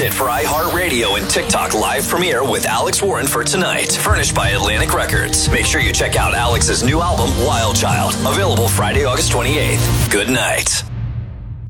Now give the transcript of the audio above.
it for iHeartRadio and TikTok live premiere with Alex Warren for tonight. Furnished by Atlantic Records. Make sure you check out Alex's new album, Wild Child. Available Friday, August 28th. Good night.